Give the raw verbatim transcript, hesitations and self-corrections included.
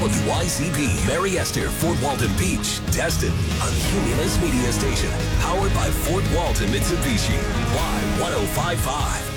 W Y Z B, Mary Esther, Fort Walton Beach, Destin, a Cumulus Media Station, powered by Fort Walton Mitsubishi, Y ten fifty-five.